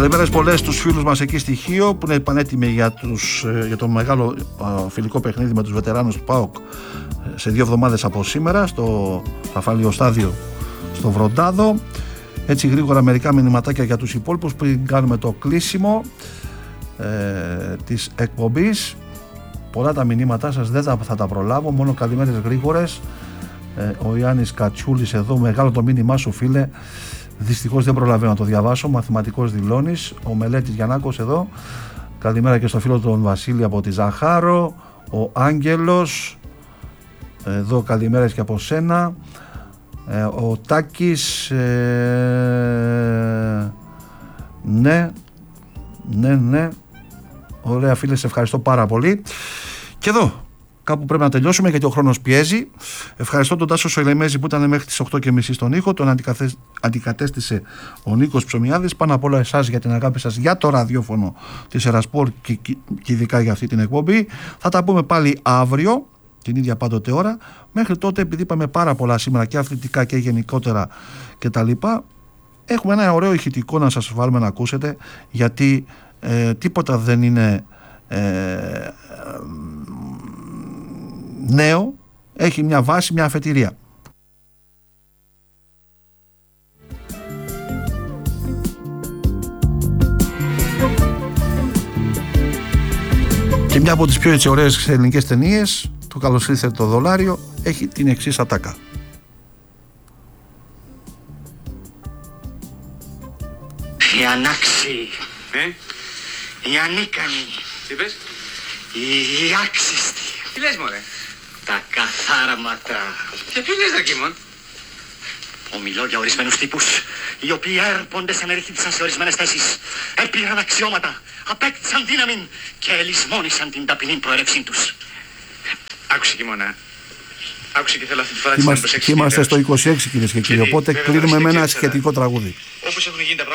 Καλημέρες πολλές στους φίλους μας εκεί στη Χίο που είναι πανέτοιμοι για το μεγάλο φιλικό παιχνίδι με τους βετεράνους του ΠΑΟΚ σε 2 εβδομάδες από σήμερα στο Αφαλιοστάδιο στο Βροντάδο. Έτσι γρήγορα μερικά μηνυματάκια για τους υπόλοιπους πριν κάνουμε το κλείσιμο της εκπομπής. Πολλά τα μηνύματά σας δεν θα τα προλάβω, μόνο καλημέρες γρήγορες. Ο Ιάννης Κατσούλης εδώ, μεγάλο το μήνυμά σου φίλε. Δυστυχώς δεν προλαβαίνω να το διαβάσω. Μαθηματικός δηλώνεις. Ο Μελέτης Γιαννάκος εδώ. Καλημέρα και στο φίλο τον Βασίλη από τη Ζαχάρο. Ο Άγγελος εδώ, καλημέρες και από σένα. Ο Τάκης ναι. Ωραία φίλε, σε ευχαριστώ πάρα πολύ. Και εδώ κάπου πρέπει να τελειώσουμε γιατί ο χρόνος πιέζει. Ευχαριστώ τον Τάσο Σοηλεμέζη που ήταν μέχρι τις 8:30 στον ήχο. Τον αντικατέστησε ο Νίκος Ψωμιάδης. Πάνω απ' όλα εσάς για την αγάπη σας για το ραδιόφωνο της Ερασπορ και ειδικά για αυτή την εκπομπή. Θα τα πούμε πάλι αύριο την ίδια πάντοτε ώρα. Μέχρι τότε, επειδή είπαμε πάρα πολλά σήμερα και αθλητικά και γενικότερα κτλ., έχουμε ένα ωραίο ηχητικό να σας βάλουμε να ακούσετε, γιατί τίποτα δεν είναι νέο, έχει μια βάση, μια αφετηρία. Και μια από τις πιο έτσι ωραίες ελληνικές ταινίες, το Καλώς ήρθε το δολάριο, έχει την εξής ατάκα. Οι ανάξιοι, οι ανίκανοι, τι πες? οι άξιστοι. Τι λες μωρέ? Τα καθάρματα. Και ποιος λες Δακίμων? Ομιλώ για ορισμένους τύπους, οι οποίοι έρπονται σαν ερχήντησαν σε ορισμένες θέσεις, έπήραν αξιώματα, απέκτησαν δύναμη και ελισμόνησαν την ταπεινή προέλευσή τους. Άκουσε Κιμώνα. Άκουσε και θέλω αυτή τη φορά της προσέξης. Είμαστε στο 26 κυρίες και κύριοι, οπότε κλείνουμε με ένα σχετικό τραγούδι. Όπως έχουν γίνει τα